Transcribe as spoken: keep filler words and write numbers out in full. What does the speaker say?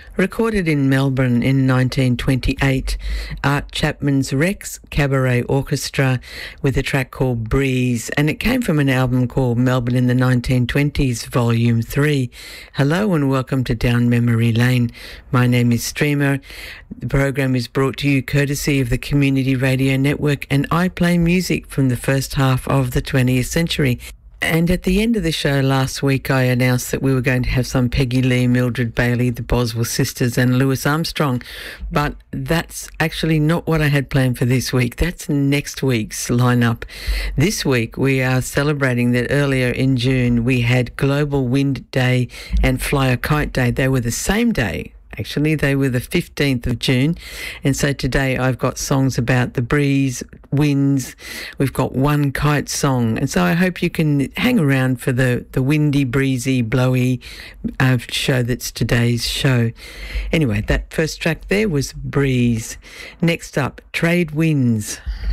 Recorded in Melbourne in nineteen twenty-eight, Art Chapman's Rex Cabaret Orchestra with a track called Breeze, and it came from an album called Melbourne in the nineteen twenties, Volume three. Hello and welcome to Down Memory Lane. My name is Streamer. The program is brought to you courtesy of the Community Radio Network, and I play music from the first half of the twentieth century. And at the end of the show last week, I announced that we were going to have some Peggy Lee, Mildred Bailey, the Boswell sisters and Louis Armstrong. But that's actually not what I had planned for this week. That's next week's lineup. This week, we are celebrating that earlier in June, we had Global Wind Day and Fly a Kite Day. They were the same day. Actually, they were the fifteenth of June. And so today I've got songs about the breeze, winds. We've got one kite song. And so I hope you can hang around for the, the windy, breezy, blowy uh, show that's today's show. Anyway, that first track there was Breeze. Next up, Trade Winds.